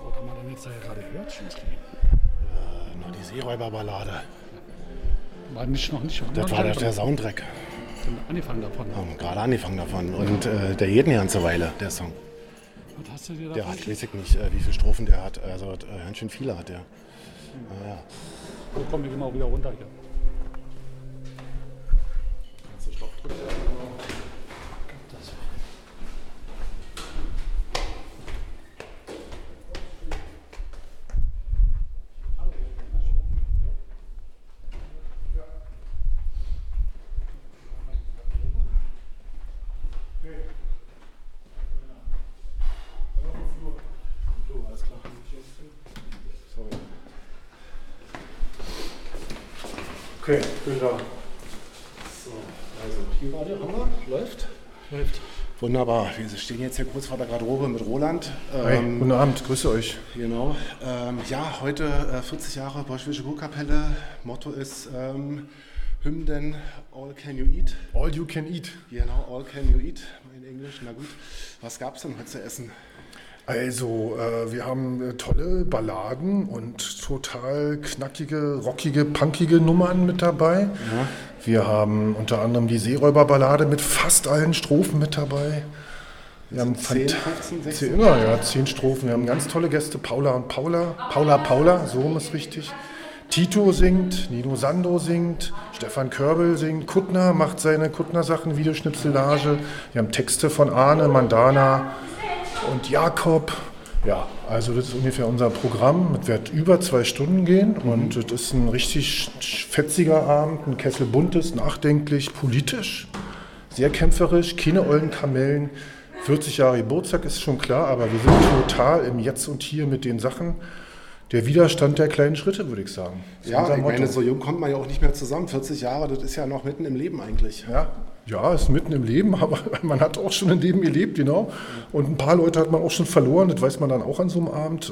Was haben wir denn jetzt gerade gehört? Nur die Seeräuberballade. War noch nicht. Das war der Soundtrack. Angefangen davon. Haben gerade angefangen davon. Und der geht eine ganze Weile, der Song. Was hast du dir Der davon? hat, weiß ich nicht, wie viele Strophen der hat. Also ganz schön viele hat der. Ja. So, komm, wir gehen mal wieder runter hier. Okay, bin da. So, also hier war der Hammer. Läuft? Läuft. Wunderbar. Wir stehen jetzt hier kurz vor der Garderobe mit Roland. Hi, guten Abend, grüße euch. Genau. Ja, heute 40 Jahre Bolschewische Kurkapelle. Motto ist Hymnen All Can You Eat. All you can eat. Genau, All Can You Eat. In Englisch, na gut. Was gab es denn heute zu essen? Also, wir haben tolle Balladen und total knackige, rockige, punkige Nummern mit dabei. Ja. Wir haben unter anderem die Seeräuberballade mit fast allen Strophen mit dabei. Wir haben 10, 15, 16? immer, ja, 10 Strophen. Wir haben ganz tolle Gäste, Paula und Paula. Paula, so rum ist richtig. Tito singt, Nino Sando singt, Stefan Körbel singt, Kuttner macht seine Kuttner-Sachen, Videoschnipselage. Wir haben Texte von Arne, Mandana und Jakob. Ja, also das ist ungefähr unser Programm. Es wird über 2 Stunden gehen und das ist ein richtig fetziger Abend, ein Kessel buntes, nachdenklich, politisch, sehr kämpferisch, keine ollen Kamellen. 40 Jahre Geburtstag ist schon klar, aber wir sind total im Jetzt und Hier mit den Sachen. Der Widerstand der kleinen Schritte, würde ich sagen. Ja, ich meine, so jung kommt man ja auch nicht mehr zusammen. 40 Jahre, das ist ja noch mitten im Leben eigentlich. Ja, ist mitten im Leben, aber man hat auch schon ein Leben gelebt, genau. Und ein paar Leute hat man auch schon verloren, das weiß man dann auch an so einem Abend,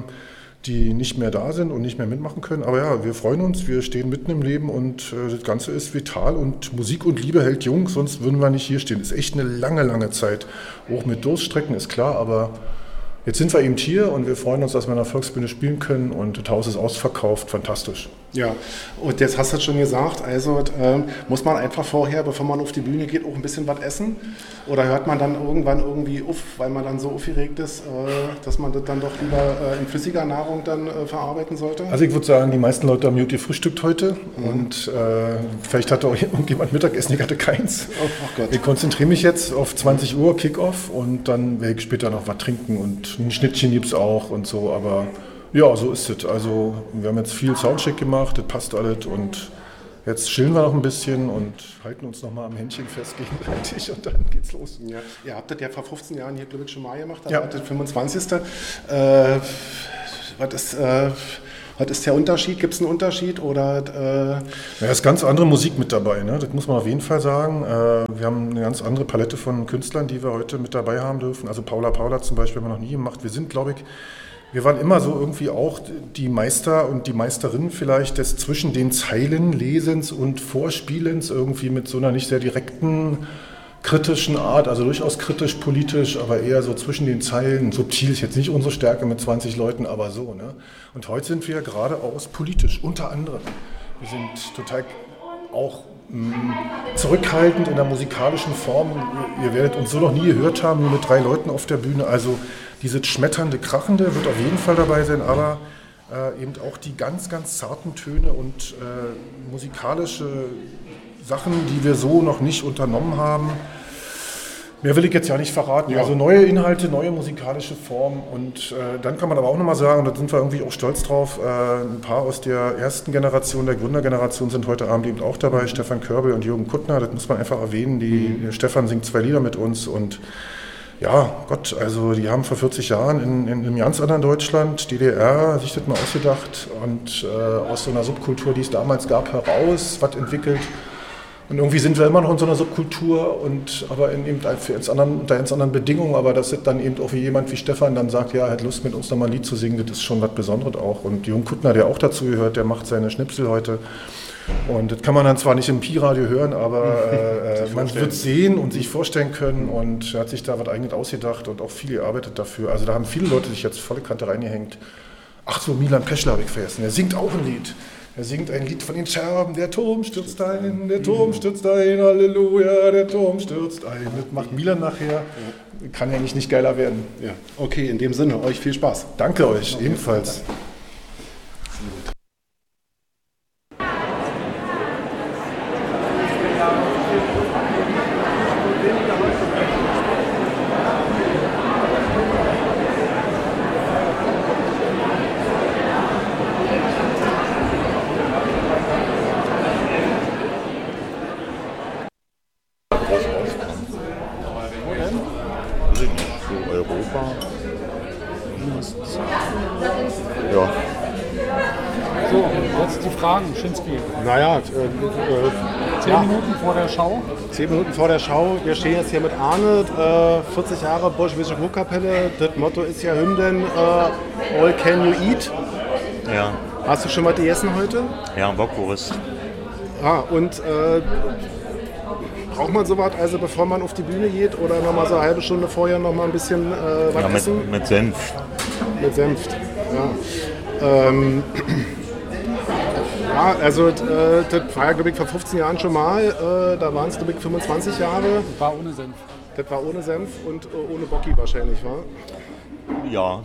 die nicht mehr da sind und nicht mehr mitmachen können. Aber ja, wir freuen uns, wir stehen mitten im Leben und das Ganze ist vital und Musik und Liebe hält jung, sonst würden wir nicht hier stehen. Das ist echt eine lange, lange Zeit. Auch mit Durststrecken ist klar, aber jetzt sind wir eben hier und wir freuen uns, dass wir in der Volksbühne spielen können und das Haus ist ausverkauft, fantastisch. Ja, und jetzt hast du es schon gesagt, also muss man einfach vorher, bevor man auf die Bühne geht, auch ein bisschen was essen? Oder hört man dann irgendwann irgendwie auf, weil man dann so aufgeregt ist, dass man das dann doch lieber in flüssiger Nahrung dann verarbeiten sollte? Also ich würde sagen, die meisten Leute haben gut gefrühstückt heute und vielleicht hatte auch irgendjemand Mittagessen, ich hatte keins. Ach Gott. Ich konzentriere mich jetzt auf 20 Uhr Kick-Off und dann werde ich später noch was trinken und ein Schnittchen gibt es auch und so, aber ja, so ist es. Also wir haben jetzt viel Soundcheck gemacht, das passt alles und jetzt chillen wir noch ein bisschen und halten uns noch mal am Händchen fest gegenseitig und dann geht's los. Ja, ihr habt das ja vor 15 Jahren hier, glaube ich, schon mal gemacht, das Ja. war das 25. Was ist der Unterschied? Gibt es einen Unterschied? Oder, Ja, es ist ganz andere Musik mit dabei, ne? Das muss man auf jeden Fall sagen. Wir haben eine ganz andere Palette von Künstlern, die wir heute mit dabei haben dürfen. Also Paula zum Beispiel haben wir noch nie gemacht. Wir sind, glaube ich, wir waren immer so irgendwie auch die Meister und die Meisterinnen vielleicht des zwischen den Zeilen Lesens und Vorspielens irgendwie mit so einer nicht sehr direkten kritischen Art, also durchaus kritisch, politisch, aber eher so zwischen den Zeilen. Subtil ist jetzt nicht unsere Stärke mit 20 Leuten, aber so. Ne? Und heute sind wir geradeaus politisch, unter anderem. Wir sind total auch zurückhaltend in der musikalischen Form. Ihr werdet uns so noch nie gehört haben, nur mit 3 Leuten auf der Bühne. Also dieses schmetternde, krachende wird auf jeden Fall dabei sein, aber eben auch die ganz, ganz zarten Töne und musikalische Sachen, die wir so noch nicht unternommen haben. Mehr will ich jetzt ja nicht verraten. Ja. Also neue Inhalte, neue musikalische Formen und dann kann man aber auch nochmal sagen, und da sind wir irgendwie auch stolz drauf, ein paar aus der ersten Generation, der Gründergeneration sind heute Abend eben auch dabei, Stefan Körbel und Jürgen Kuttner, das muss man einfach erwähnen. Der Stefan singt 2 Lieder mit uns und ja, Gott, also die haben vor 40 Jahren in einem ganz anderen Deutschland, DDR, sich das mal ausgedacht und aus so einer Subkultur, die es damals gab, heraus was entwickelt. Und irgendwie sind wir immer noch in so einer Subkultur, aber eben unter ganz anderen Bedingungen. Aber dass es dann eben auch wie jemand wie Stefan dann sagt, ja, er hat Lust mit uns nochmal ein Lied zu singen, das ist schon was Besonderes auch. Und Jürgen Kuttner, der auch dazu gehört, der macht seine Schnipsel heute. Und das kann man dann zwar nicht im Pi-Radio hören, aber man wird sehen und sich vorstellen können. Und er hat sich da was eigenes ausgedacht und auch viel gearbeitet dafür. Also da haben viele Leute sich jetzt volle Kante reingehängt. Ach so, Milan Peschler habe ich vergessen. Er singt auch ein Lied. Er singt ein Lied von den Scherben. Der Turm stürzt ein, Halleluja, der Turm stürzt ein. Das macht Milan nachher. Kann ja nicht geiler werden. Ja. Okay, in dem Sinne, euch viel Spaß. Danke euch, ebenfalls. Ja. So, jetzt die Fragen, Schinski. Naja, 10 Minuten vor der Show. 10 Minuten vor der Show. Wir stehen jetzt hier mit Arne, 40 Jahre Bolschewistische Burgkapelle. Das Motto ist ja Hymnen, all can you eat. Ja, Hast du schon mal gegessen heute? ja, Bockwurst. Und braucht man sowas, also bevor man auf die Bühne geht oder nochmal so eine halbe Stunde vorher nochmal ein bisschen was Ja, essen? mit Senf. Mit Senf. Ja. Ja, also das war ja, glaube ich, vor 15 Jahren schon mal. Da waren es, glaube ich, 25 Jahre. War ohne Senf. Das war ohne Senf und ohne Bocki wahrscheinlich, war? Ja.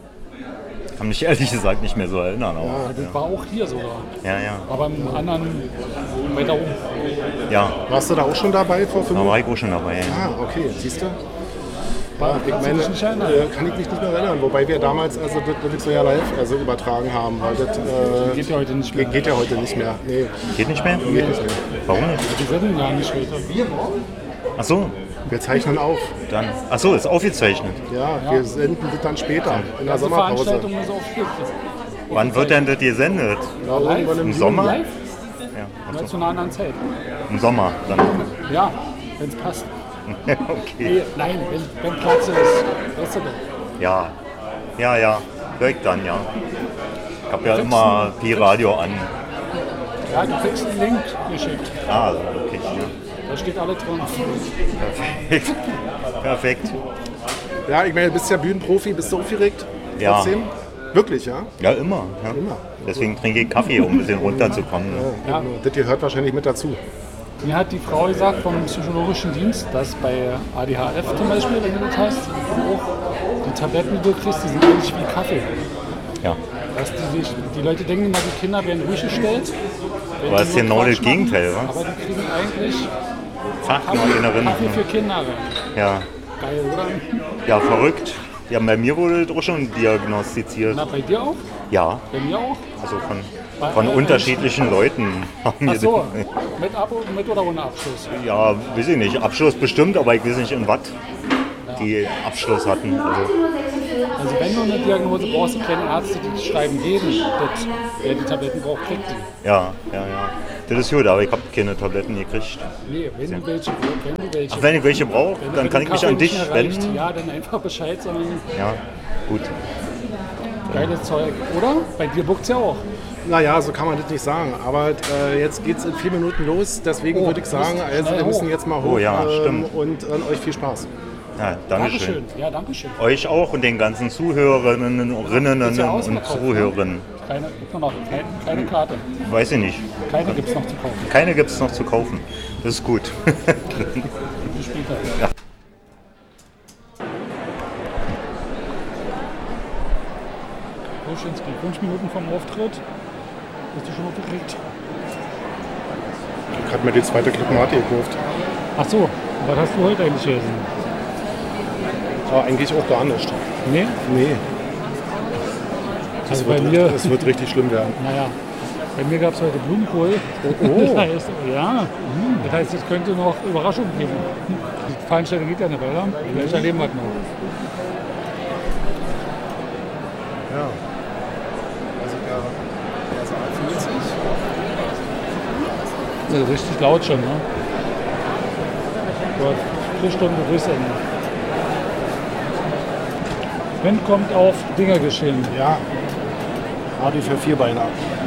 Kann mich ehrlich gesagt nicht mehr so erinnern. Aber, Das war auch hier sogar. ja, ja. War beim anderen weiter oben. Ja, Warst du da auch schon dabei vor 5 da Jahren? war ich auch schon dabei. Ja. Okay, siehst du? War, Ich meine, kannst du dich nicht erinnern? kann ich mich nicht mehr erinnern, wobei wir damals also das wirklich so ja live übertragen haben, weil das Geht ja heute nicht mehr. geht ja heute nicht mehr. Nee, Geht nicht mehr? geht nicht mehr. Warum nicht? Die senden ja nicht heute. Ach so, Wir zeichnen auf. dann. Ach so, ist aufgezeichnet. Ja, wir senden das dann später in der Also Sommerpause. Veranstaltungen ist auch viel. Wann wird denn das gesendet? Ja, irgendwann Im im Sommer? Live? Ja, Ja, zu einer anderen Zeit. im Sommer dann. Ja, wenn es passt. Okay. Nee, nein, wenn Platz ist. Weißt du doch. Ja, ja, ja. Hör ich dann, ja. Ich habe ja immer Pi-Radio an. Ja, du kriegst einen Link geschickt. Ah, okay. Ja. Da steht alle drin. Perfekt. Perfekt. Ja, ich meine, du bist ja Bühnenprofi, bist du aufgeregt? Ja. Trotzdem? Wirklich, ja? Ja, immer. Ja. Immer. Deswegen trinke ich Kaffee, um ein bisschen runterzukommen. Ja. Das gehört wahrscheinlich mit dazu. Mir hat die Frau gesagt vom psychologischen Dienst, dass bei ADHF zum Beispiel, wenn du das hast, die Tabletten, die du kriegst, die sind ähnlich wie Kaffee. Ja. Dass die Leute denken immer, die Kinder werden ruhig gestellt. Aber das ist genau das Gegenteil, was? Aber die kriegen eigentlich Fachmannerinnen. Kaffee für Kinder rein. Ja. Geil, oder? Ja, verrückt. Ja, bei mir wurde das auch schon diagnostiziert. Na, bei dir auch? Ja, Bei mir auch? also von unterschiedlichen Leuten haben Ach mir so, mit oder ohne Abschluss? ja, weiß ich nicht, Abschluss bestimmt, aber ich weiß nicht in was die Abschluss hatten. Also wenn du eine Diagnose brauchst, keine Ärzte, die dich schreiben geben, das, wer die Tabletten braucht, kriegt die. Ja, ja, ja. Das ist gut, aber ich habe keine Tabletten gekriegt. Nee, wenn du welche Ach, wenn ich welche brauche, dann kann ich mich an dich wenden. Ja, dann einfach Bescheid sagen, Ja, gut. geiles Zeug. Oder? Bei dir buckt's ja auch. Naja, so kann man das nicht sagen. Aber jetzt geht es in 4 Minuten los. Deswegen würde ich sagen, also wir müssen jetzt mal hoch. Oh ja, stimmt. Und euch viel Spaß. Ja, Dankeschön. Dankeschön. Ja, Dankeschön. Euch auch und den ganzen Zuhörerinnen ja und ausverkauft, Zuhörern. Gibt noch keine Karte. Weiß ich nicht. Keine gibt's noch zu kaufen. Keine gibt es noch zu kaufen. Das ist gut. Bis später. Ja. Roschinski, 5 Minuten vom Auftritt. Bist du schon aufgeregt? Ich habe mir die zweite Club-Mate gekauft. Ach so, was hast du heute eigentlich gegessen? Aber eigentlich auch gar nicht. Nee? Nee. Also bei mir, Es wird richtig schlimm werden. naja, bei mir gab es heute Blumenkohl. Oh. Das heißt, ja, das heißt, es könnte noch Überraschungen geben. Die Veranstaltung geht ja eine Weile. Vielleicht erleben wir es noch. Ja. Also der Saal fühlt sich. Das ist richtig laut schon, ne? Vor 4 Stunden Berufsende. Wind kommt auf, Dinger geschehen. Ja. Radio für Vierbeiner.